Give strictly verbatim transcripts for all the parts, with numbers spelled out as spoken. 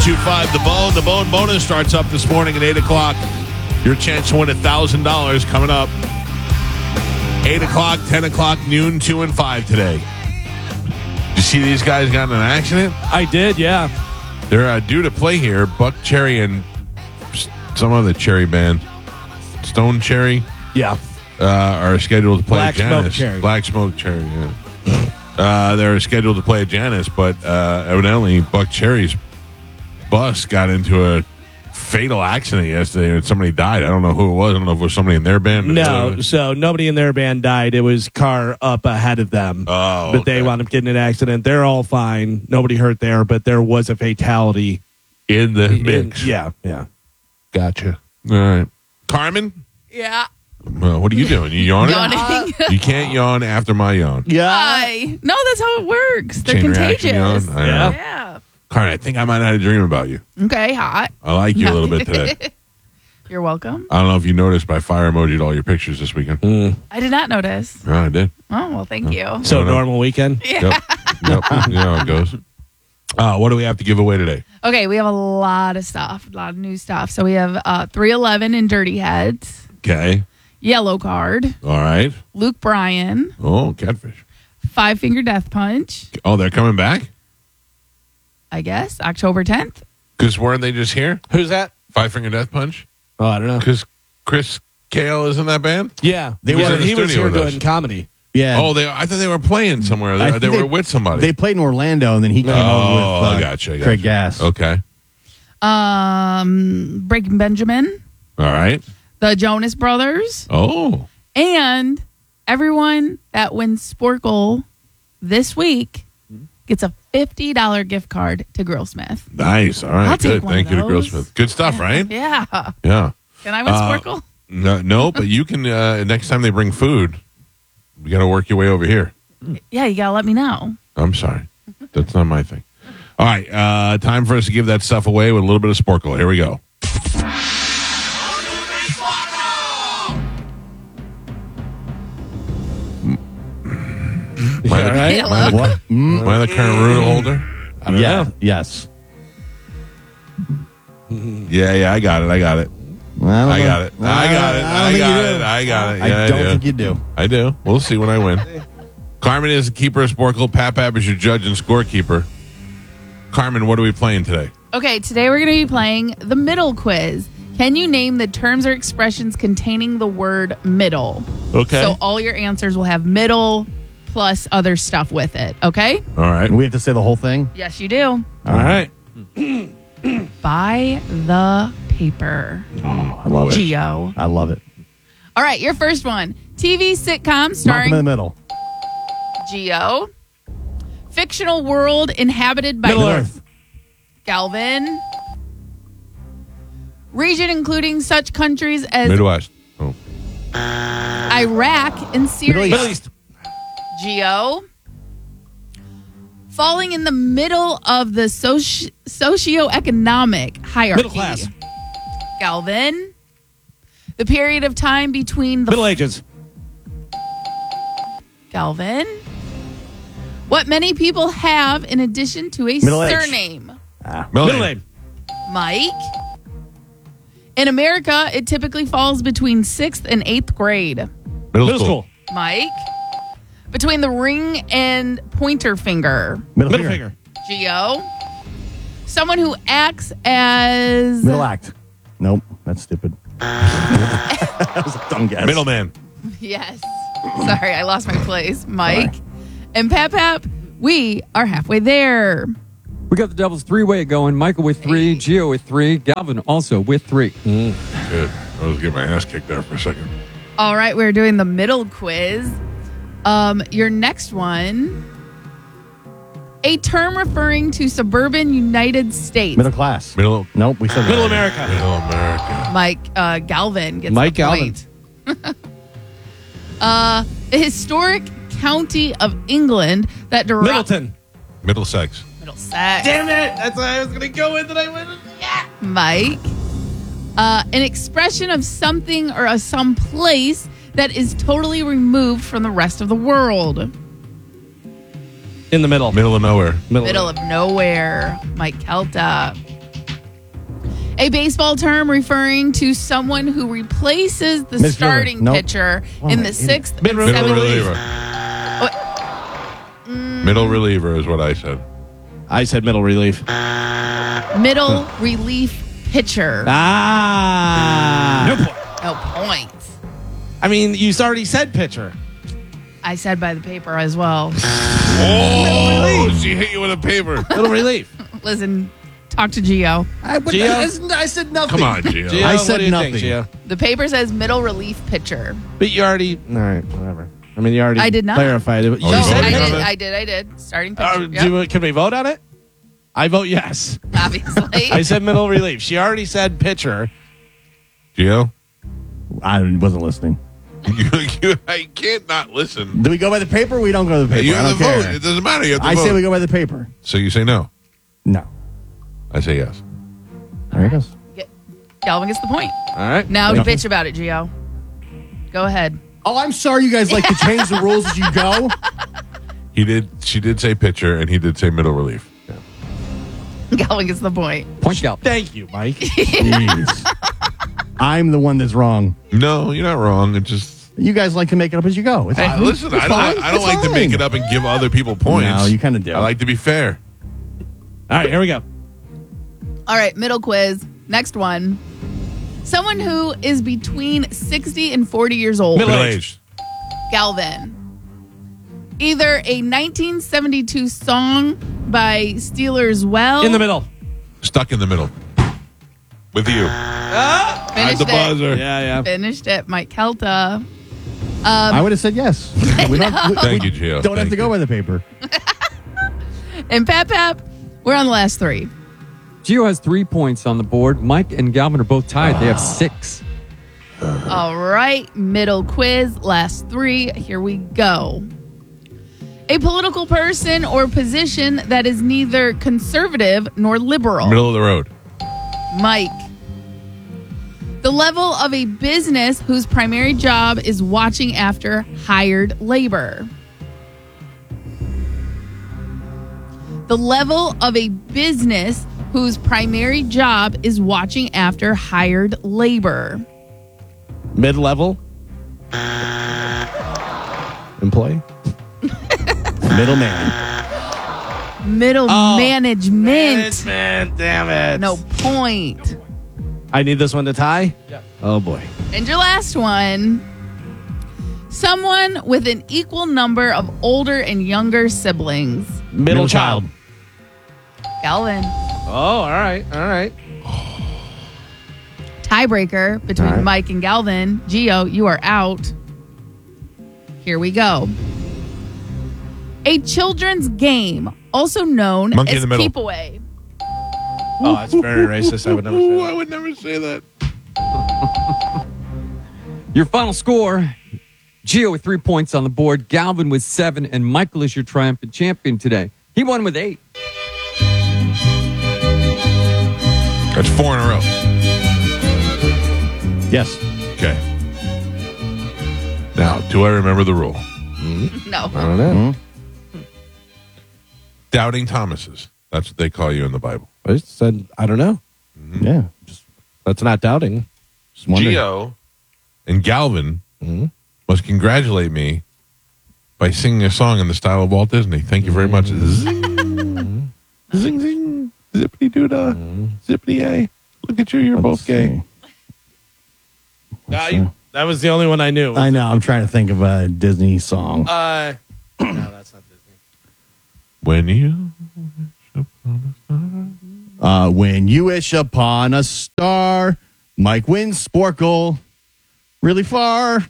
two five The Bone. The Bone bonus starts up this morning at eight o'clock. Your chance to win one thousand dollars coming up. eight o'clock, ten o'clock, noon, two and five today. Did you see these guys got in an accident? I did, yeah. They're uh, due to play here. Buck Cherry and some other Cherry band, Stone Cherry, Yeah. uh, are scheduled to play Black at Janus. Smoke Cherry. Black Smoke Cherry, yeah. Uh, they're scheduled to play at Janus, but uh, evidently Buck Cherry's bus got into a fatal accident yesterday and somebody died. I don't know who it was. I don't know if it was somebody in their band. But No, so nobody in their band died. It was car up ahead of them. Oh, But they okay. wound up getting in an accident. They're all fine. Nobody hurt there, but there was a fatality. in the In- mix. yeah, yeah. Gotcha. All right. Carmen? Yeah. Well, what are you doing? You yawning? Yawning. You can't yawn after my yawn. Yeah. Hi. No, that's how it works. They're Chain reaction contagious. yawn? I Yeah. know. Yeah. Carmen, I think I might have had a dream about you. Okay, hot. I like you a little bit today. You're welcome. I don't know if you noticed, but I fire emoji'd all your pictures this weekend. Mm. I did not notice. Yeah, I did. Oh, well, thank you. So No, no. normal weekend? Yeah. Yep. Yep. You know how it goes. Uh, what do we have to give away today? Okay, we have a lot of stuff, a lot of new stuff. So we have uh, three eleven in Dirty Heads, Okay. Yellow Card, All right. Luke Bryan, Oh, catfish. Five Finger Death Punch, Oh, they're coming back? I guess, October tenth. Because weren't they just here? Who's that? Five Finger Death Punch? Oh, I don't know. Because Chris Kale is in that band? Yeah. They he were was, in the he was studio here with us. doing comedy. Yeah. Oh, they. I thought they were playing somewhere. I They, think they were they- with somebody. They played in Orlando, and then he came Oh, over with I uh, gotcha, I Craig gotcha. Gass. Okay. Um, Breaking Benjamin, All right. the Jonas Brothers, Oh. and everyone that wins Sporkle this week gets a fifty dollars gift card to Girlsmith. Nice. All right. I'll take Good. one Thank of you to those. Grossmith. Good stuff, right? Yeah. Yeah. Can I win Uh, Sporkle? No, no, but you can, uh, next time they bring food, you got to work your way over here. Yeah, you got to let me know. I'm sorry. That's not my thing. All right. Uh, time for us to give that stuff away with a little bit of Sporkle. Here we go. Am I the, All right. am I the, What? Mm, am I the current rule holder? I don't yeah. know. Yes. Yeah, yeah, I got it. I got it. Well, I, don't I know. got it. Well, I got it. I I don't think got you it. do. I got it. I Yeah, don't do. think you do. I do. We'll see when I win. Carmen is the keeper of Sporkle. Pap Pap is your judge and scorekeeper. Carmen, what are we playing today? Okay, today we're going to be playing the middle quiz. Can you name the terms or expressions containing the word middle? Okay. So all your answers will have middle plus other stuff with it, okay? All right. And we have to say the whole thing? Yes, you do. All right. Buy the paper. I love it. Geo. I love it. All right, your first one. T V sitcom Malcolm in the starring middle. Geo. Fictional world inhabited by Middle Earth. Galvin. Region including such countries as Midwest. Oh. Iraq and Syria. Middle Middle East. Geo. Falling in the middle of the soci- socioeconomic hierarchy. Middle class. Galvin. The period of time between the Middle Ages. Galvin. What many people have in addition to a Middle age. surname. Middle Middle name. name. Mike. In America, it typically falls between sixth and eighth grade. Middle, Middle school. school. Mike. Between the ring and pointer finger. Middle, Middle finger. finger. Geo. Someone who acts as Middle act. Nope. That's stupid. That was a dumb guess. Middleman. Yes. Sorry, I lost my place. Mike. And Pap Pap, we are halfway there. We got the Devils three-way going. Michael with three, Gio with three, Galvin also with three. Good. I was getting my ass kicked there for a second. All right, we're doing the middle quiz. Um, your next one. A term referring to suburban United States. Middle class. Middle. Nope. We said Middle that. America. Middle America. Mike uh, Galvin gets Mike the Galvin. point. uh, a historic county of England that derives Middleton. Middlesex. Middlesex. Damn it. That's what I was going to go with, and I went. Yeah. Mike. Uh, an expression of something or a some place that is totally removed from the rest of the world. In the middle. Middle of nowhere. Middle of nowhere. Mike Kelta. A baseball term referring to someone who replaces the Midfielder. starting Nope. pitcher in the sixth, Mid- and Middle seventh. reliever. Middle reliever is what I said. I said middle relief. Middle relief pitcher. Ah. No points. I mean, you already said pitcher. I said by the paper as well. Oh, she hit you with a paper. Middle relief. Listen, talk to Gio. I, but Gio? I, I said nothing. Come on, Gio. Gio, I what said do you nothing. Think, Gio? The paper says middle relief pitcher. But you already. All right, whatever. I mean, you already I did not. clarified it. You Oh, you No, said voted I on did. it? I did. I did. Starting pitcher. Uh, Yep, do you- can we vote on it? I vote yes. obviously. I said middle relief. She already said pitcher. Gio? I wasn't listening. You, you, I can't not listen. Do we go by the paper or we don't go by the paper? You I have don't to care. vote. It doesn't matter. You have to I vote. say we go by the paper. So you say no. No. I say yes. There it goes. Get- Galvin gets the point. All right. Now Thank you. bitch about it, Gio. Go ahead. Oh, I'm sorry you guys like to change the rules as you go. He did. She did say pitcher, and he did say middle relief. Galvin gets the point. Point Galvin. Thank you, Mike. Jeez. I'm the one that's wrong. No, you're not wrong. It just You guys like to make it up as you go. It's Uh, fine. listen. It's I don't. fine. I don't It's like to make fine. it up and give other people points. No, you kinda do. I like to be fair. All right, here we go. All right, middle quiz. Next one. Someone who is between sixty and forty years old. Middle Middle aged. aged. Galvin. Either a nineteen seventy-two song by Steelers Well. In the middle. Stuck in the middle. With you. At Finished the it. buzzer. Yeah, yeah. Finished it. Mike Kelta. I would have said yes. We don't, we, Thank we you, Gio. don't have Thank to go you. by the paper. And Pap Pap, we're on the last three. Gio has three points on the board. Mike and Galvin are both tied. They have six. All right, middle quiz, last three. Here we go. A political person or position that is neither conservative nor liberal. Middle of the road. Mike. The level of a business whose primary job is watching after hired labor. The level of a business whose primary job is watching after hired labor. Mid level. Employee. Middleman. Middle Oh, management. Management. Damn it. No point. I need this one to tie? Yeah. Oh, boy. And your last one. Someone with an equal number of older and younger siblings. Middle, Middle child. child. Galvin. Oh, all right. All right. Tiebreaker between All right. Mike and Galvin. Gio, you are out. Here we go. A children's game, also known Monkey in as the middle. Keep Away. Oh, that's very racist. I would never say Ooh, I that. would never say that. Your final score, Gio with three points on the board, Galvin with seven, and Michael is your triumphant champion today. He won with eight. That's four in a row. Yes. Okay. Now, do I remember the rule? No. I don't know. Doubting Thomases. That's what they call you in the Bible. I just said, I don't know. Yeah. Just, That's not doubting. just wondering. Gio and Galvin must congratulate me by singing a song in the style of Walt Disney. Thank you very much. Zing, zing, zing, zippity doo dah, zippity a. Look at you, you're Let's both gay. see. Uh, you- that was the only one I knew. I know. I'm trying to think of a Disney song. Uh, no, that's not Disney. When you Uh, when you wish upon a star, Mike wins Sporkle really far.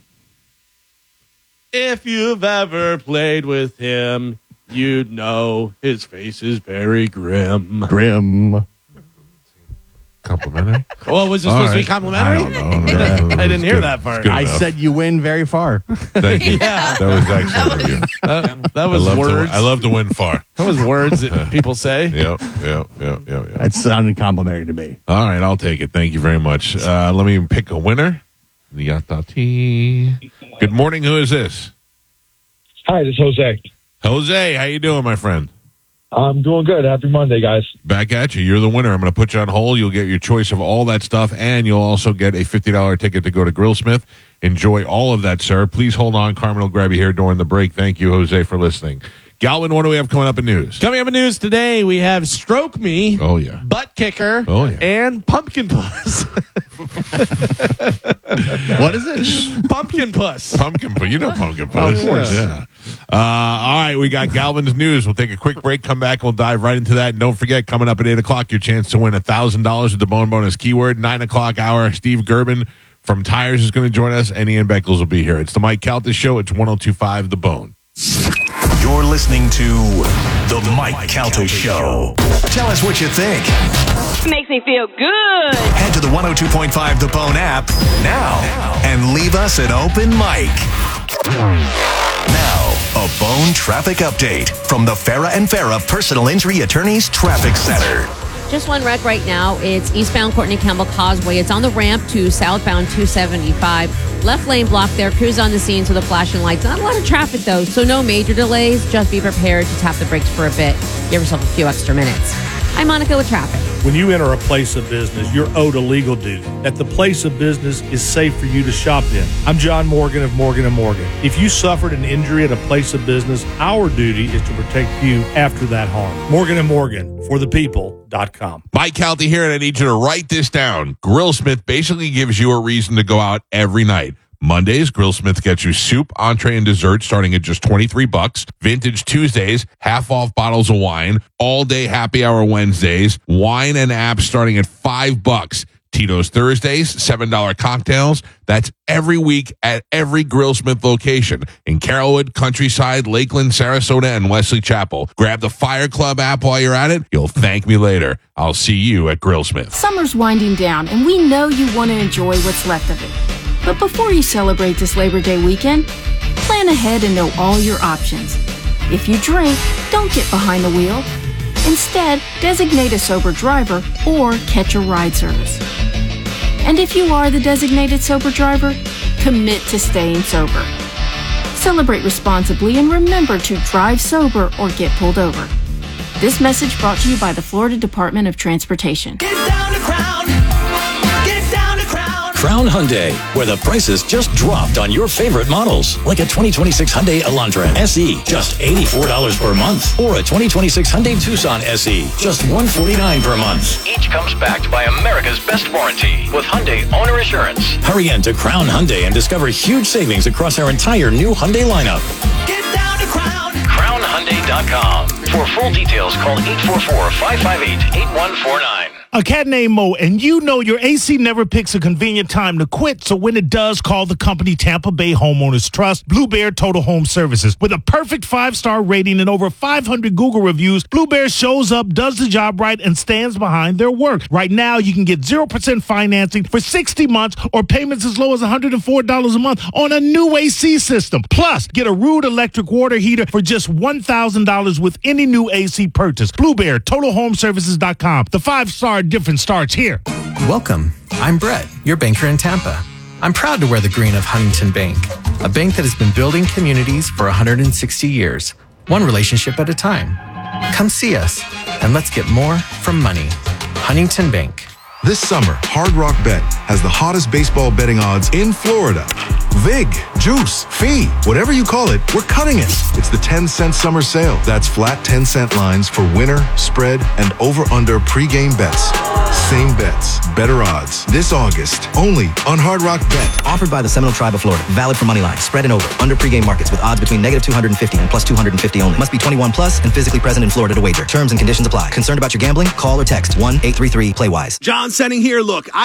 If you've ever played with him, you'd know his face is very grim. Grim. complimentary. Well, was it All supposed to be right. complimentary? I don't know. I didn't hear Good. that part. Good I enough. said you win very far. Thank you. Yeah. That was excellent of you. That, that I was love, words. to, I love to win far. that was words that people say. Yep, yep, yep, yep, yep. That sounded complimentary to me. All right, I'll take it. Thank you very much. Uh, let me pick a winner. Yatati. Good morning. Who is this? Hi, this is Jose. Jose. How you doing, my friend? I'm doing good. Happy Monday, guys. Back at you. You're the winner. I'm going to put you on hold. You'll get your choice of all that stuff, and you'll also get a fifty dollars ticket to go to Grillsmith. Enjoy all of that, sir. Please hold on. Carmen will grab you here during the break. Thank you, Jose, for listening. Galvin, what do we have coming up in news? Coming up in news today, we have Stroke Me, Oh, yeah. Butt Kicker, Oh, yeah. and Pumpkin Puss. What is it? Pumpkin Puss. Pumpkin Puss. You know Pumpkin Puss. Of course. Yeah. Uh, all right, we got Galvin's news. We'll take a quick break, come back, and we'll dive right into that. And don't forget, coming up at eight o'clock, your chance to win one thousand dollars with the Bone Bonus keyword. nine o'clock hour, Steve Gerben from Tires is going to join us, and Ian Beckles will be here. It's the Mike Calta Show. It's one oh two point five The Bone. You're listening to The Mike Calta Show. Tell us what you think. Makes me feel good. Head to the one oh two point five The Bone app now and leave us an open mic. Now, a Bone traffic update from the Farah and Farah Personal Injury Attorneys Traffic Center. Just one wreck right now. It's eastbound Courtney Campbell Causeway. It's on the ramp to southbound two seventy-five. Left lane blocked there. Crews on the scene, so the flashing lights. Not a lot of traffic, though, so no major delays. Just be prepared to tap the brakes for a bit. Give yourself a few extra minutes. I'm Monica with traffic. When you enter a place of business, you're owed a legal duty. That the place of business is safe for you to shop in. I'm John Morgan of Morgan and Morgan. If you suffered an injury at a place of business, our duty is to protect you after that harm. Morgan and Morgan, for the people dot com. Mike Calta here, and I need you to write this down. Grillsmith basically gives you a reason to go out every night. Mondays, Grillsmith gets you soup, entree, and dessert starting at just twenty-three bucks. Vintage Tuesdays, half off bottles of wine. All day happy hour Wednesdays, wine and apps starting at five bucks. Tito's Thursdays, seven dollars cocktails. That's every week at every Grillsmith location in Carrollwood, Countryside, Lakeland, Sarasota, and Wesley Chapel. Grab the Fire Club app while you're at it. You'll thank me later. I'll see you at Grillsmith. Summer's winding down, and we know you want to enjoy what's left of it. But before you celebrate this Labor Day weekend, plan ahead and know all your options. If you drink, don't get behind the wheel. Instead, designate a sober driver or catch a ride service. And if you are the designated sober driver, commit to staying sober. Celebrate responsibly and remember to drive sober or get pulled over. This message brought to you by the Florida Department of Transportation. Get down to Crown. Get down to Crown. Crown Hyundai, where the prices just dropped on your favorite models. Like a twenty twenty-six Hyundai Elantra S E, just eighty-four dollars per month. Or a twenty twenty-six Hyundai Tucson S E, just one hundred forty-nine dollars per month. Each comes backed by America's best warranty with Hyundai Owner Assurance. Hurry in to Crown Hyundai and discover huge savings across our entire new Hyundai lineup. Get down to Crown. crown hyundai dot com. For full details, call eight four four, five five eight, eight one four nine. A cat named Mo, and you know your A C never picks a convenient time to quit, so when it does, call the company Tampa Bay Homeowners Trust, Blue Bear Total Home Services. With a perfect five-star rating and over five hundred Google reviews, Blue Bear shows up, does the job right, and stands behind their work. Right now, you can get zero percent financing for sixty months or payments as low as one hundred four dollars a month on a new A C system. Plus, get a Rude electric water heater for just one thousand dollars with any new A C purchase. Blue Bear Total Home Services dot com. The five-star difference starts here. Welcome. I'm Brett, your banker in Tampa. I'm proud to wear the green of Huntington Bank, a bank that has been building communities for one hundred sixty years, one relationship at a time. Come see us, and let's get more from money. Huntington Bank. This summer, Hard Rock Bet has the hottest baseball betting odds in Florida. Vig, Juice, Fee, whatever you call it, we're cutting it. It's the ten cent summer sale. That's flat ten cent lines for winner, spread, and over-under pregame bets. Same bets, better odds. This August, only on Hard Rock Bet. Offered by the Seminole Tribe of Florida. Valid for money line, spread and over, under pregame markets with odds between negative two hundred fifty and plus two hundred fifty only. Must be twenty-one plus and physically present in Florida to wager. Terms and conditions apply. Concerned about your gambling? Call or text one eight three three play wise. John Senning here. Look, I